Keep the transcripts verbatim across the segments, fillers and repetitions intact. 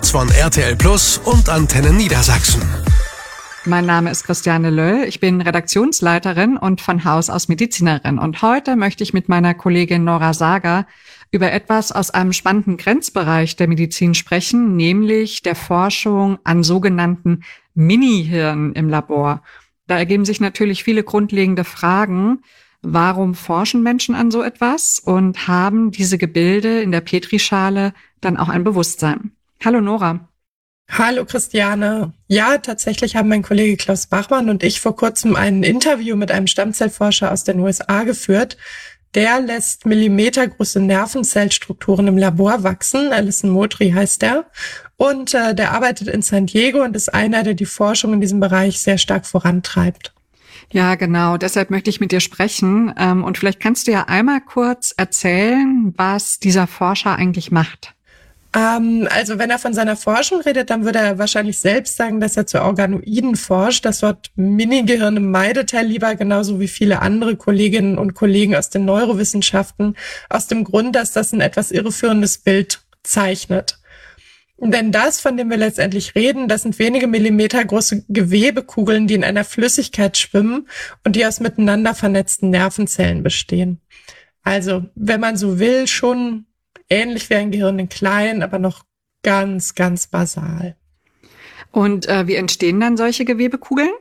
Podcasts von R T L Plus und Antenne Niedersachsen. Mein Name ist Christiane Löll. Ich bin Redaktionsleiterin und von Haus aus Medizinerin. Und heute möchte ich mit meiner Kollegin Nora Sager über etwas aus einem spannenden Grenzbereich der Medizin sprechen, nämlich der Forschung an sogenannten Mini-Hirnen im Labor. Da ergeben sich natürlich viele grundlegende Fragen. Warum forschen Menschen an so etwas und haben diese Gebilde in der Petrischale dann auch ein Bewusstsein? Hallo Nora. Hallo Christiane. Ja, tatsächlich haben mein Kollege Klaus Bachmann und ich vor kurzem ein Interview mit einem Stammzellforscher aus den U S A geführt. Der lässt millimetergroße Nervenzellstrukturen im Labor wachsen. Alison Moultrie heißt der. Und äh, der arbeitet in San Diego und ist einer, der die Forschung in diesem Bereich sehr stark vorantreibt. Ja, genau. Deshalb möchte ich mit dir sprechen. Ähm, und vielleicht kannst du ja einmal kurz erzählen, was dieser Forscher eigentlich macht. Ähm, also wenn er von seiner Forschung redet, dann würde er wahrscheinlich selbst sagen, dass er zu Organoiden forscht. Das Wort Minigehirne meidet er lieber, genauso wie viele andere Kolleginnen und Kollegen aus den Neurowissenschaften, aus dem Grund, dass das ein etwas irreführendes Bild zeichnet. Denn das, von dem wir letztendlich reden, das sind wenige Millimeter große Gewebekugeln, die in einer Flüssigkeit schwimmen und die aus miteinander vernetzten Nervenzellen bestehen. Also, wenn man so will, schon ähnlich wie ein Gehirn in klein, aber noch ganz, ganz basal. Und äh, wie entstehen dann solche Gewebekugeln?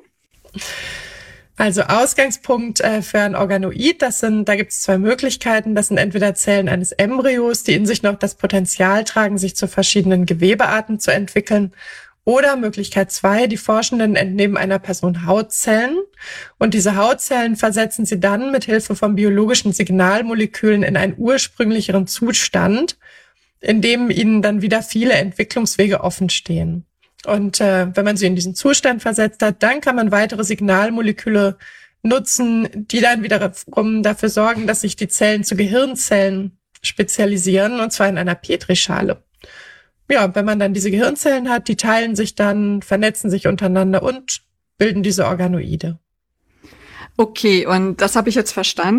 Also Ausgangspunkt äh, für ein Organoid, das sind, da gibt es zwei Möglichkeiten. Das sind entweder Zellen eines Embryos, die in sich noch das Potenzial tragen, sich zu verschiedenen Gewebearten zu entwickeln. Oder Möglichkeit zwei, die Forschenden entnehmen einer Person Hautzellen. Und diese Hautzellen versetzen sie dann mit Hilfe von biologischen Signalmolekülen in einen ursprünglicheren Zustand, in dem ihnen dann wieder viele Entwicklungswege offen stehen. Und äh, wenn man sie in diesen Zustand versetzt hat, dann kann man weitere Signalmoleküle nutzen, die dann wiederum dafür sorgen, dass sich die Zellen zu Gehirnzellen spezialisieren, und zwar in einer Petrischale. Ja, wenn man dann diese Gehirnzellen hat, die teilen sich dann, vernetzen sich untereinander und bilden diese Organoide. Okay, und das habe ich jetzt verstanden.